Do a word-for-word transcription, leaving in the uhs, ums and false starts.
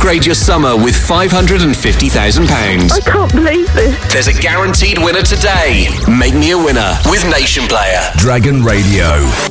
Upgrade your summer with five hundred fifty thousand pounds. I can't believe this. There's a guaranteed winner today. Make me a winner with Nation Player. Dragon Radio.